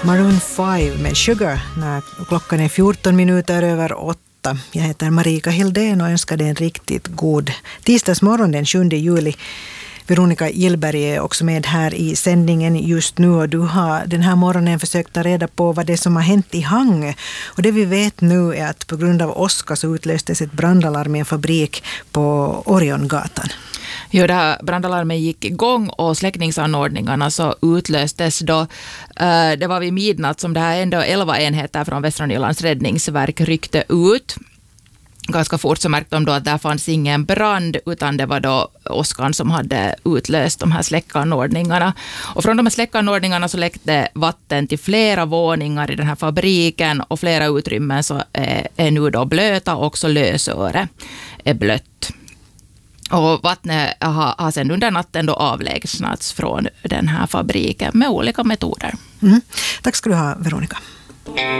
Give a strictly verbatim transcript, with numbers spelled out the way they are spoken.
Maroon fem med Sugar när klockan är fjorton minuter över åtta. Jag heter Marika Hildén och önskar dig en riktigt god tisdagsmorgon den sjunde juli. Veronica Gillberg är också med här i sändningen just nu och du har den här morgonen försökt ta reda på vad det är som har hänt i Hangö. Och det vi vet nu är att på grund av åska så utlöstes ett brandalarm i en fabrik på Oriongatan. Ja, det här brandalarmet gick igång och släckningsanordningarna så utlöstes då. Uh, det var vid midnatt som det här ändå elva enheter från Västra Nylands räddningsverk ryckte ut. Ganska fort så märkte de då att där fanns ingen brand utan det var då åskan som hade utlöst de här släckanordningarna. Och från de här släckanordningarna så läckte vatten till flera våningar i den här fabriken och flera utrymmen så är, är nu då blöta och också lösöre är blött. Och vattnet har, har sedan under natten då avlägsnats från den här fabriken med olika metoder. Mm. Tack ska du ha, Veronica.